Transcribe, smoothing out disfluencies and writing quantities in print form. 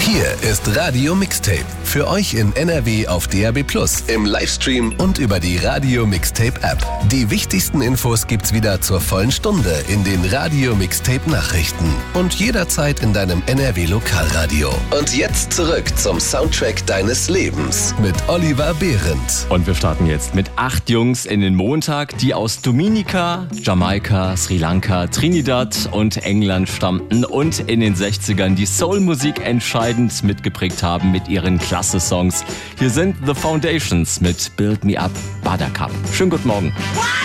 Hier ist Radio Mixtape. Für euch in NRW auf DAB+, im Livestream und über die Radio Mixtape App. Die wichtigsten Infos gibt's wieder zur vollen Stunde in den Radio Mixtape Nachrichten und jederzeit in deinem NRW Lokalradio. Und jetzt zurück zum Soundtrack deines Lebens mit Oliver Behrendt. Und wir starten jetzt mit 8 Jungs in den Montag, die aus Dominica, Jamaika, Sri Lanka, Trinidad und England stammten und in den 60ern die Soul-Musik entscheidend mitgeprägt haben mit ihren Klasse-Songs. Hier sind The Foundations mit Build Me Up Buttercup. Schönen guten Morgen.